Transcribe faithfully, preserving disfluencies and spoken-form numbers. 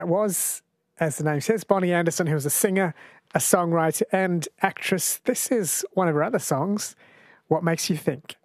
was, as the name says, Bonnie Anderson, who was a singer, a songwriter and actress. This is one of her other songs, What Makes You Think.